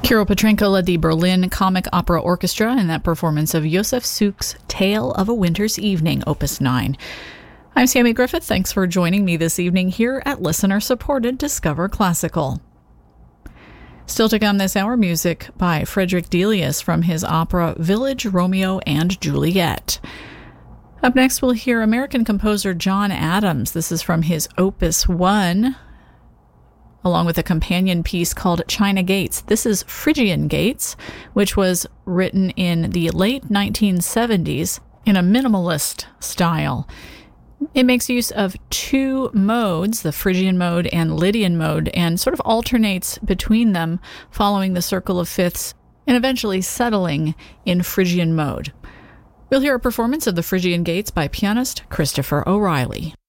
Kirill Petrenko led the Berlin Comic Opera Orchestra in that performance of Josef Suk's Tale of a Winter's Evening, Opus 9. I'm Sammy Griffith. Thanks for joining me this evening here at listener-supported Discover Classical. Still to come this hour, music by Frederick Delius from his opera Village, Romeo and Juliet. Up next, we'll hear American composer John Adams. This is from his Opus 1, along with a companion piece called China Gates. This is Phrygian Gates, which was written in the late 1970s in a minimalist style. It makes use of two modes, the Phrygian mode and Lydian mode, and sort of alternates between them, following the circle of fifths and eventually settling in Phrygian mode. We'll hear a performance of the Phrygian Gates by pianist Christopher O'Reilly.